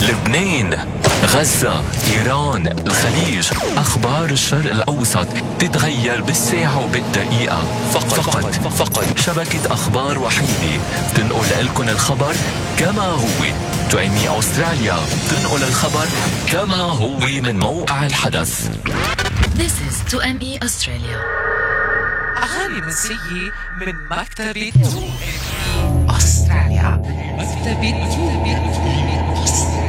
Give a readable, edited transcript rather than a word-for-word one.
لبنان، غزة، إيران، الخليج. أخبار الشرق الأوسط تتغير بالساعة وبالدقيقة. فقط شبكة أخبار وحيدة تنقل لكم الخبر كما هو. 2ME أستراليا تنقل الخبر كما هو من موقع الحدث. This is 2ME Australia. أغاني منسية من مكتبة 2ME أستراليا. مكتبة 2ME أستراليا.